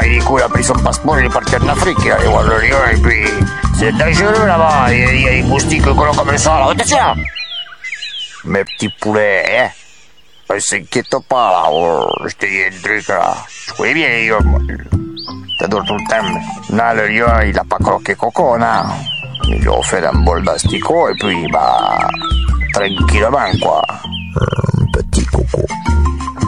du coup il a pris son passeport, il est parti en Afrique, il allait voir le lion et puis c'est dangereux là-bas, il y a des moustiques gros comme ça, là, attention. Mes petits poulets, hein, ne s'inquiète pas là, oh, je te dis un truc là, je connais bien les lions, moi. T'adores tout le temps. Non, le lion il a pas croqué Coco, non. Ils lui ont fait un bol d'asticot et puis bah tranquillement quoi. Un petit Coco.